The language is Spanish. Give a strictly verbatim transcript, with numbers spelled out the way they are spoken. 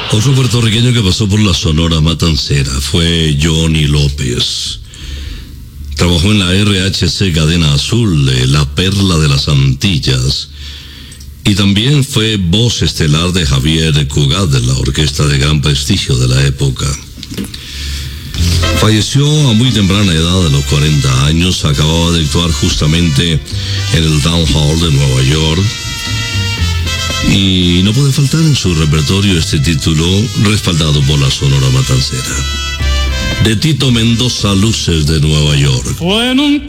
Otro puertorriqueño que pasó por la Sonora Matancera fue Johnny López. Trabajó en la R H C Cadena Azul, de La Perla de las Antillas, y también fue voz estelar de Javier Cugat, de la orquesta de gran prestigio de la época. Falleció a muy temprana edad, de los cuarenta años. Acababa de actuar justamente en el Town Hall de Nueva York. Y no puede faltar en su repertorio este título, respaldado por la Sonora Matancera. De Tito Mendoza, Luces de Nueva York. Fue en un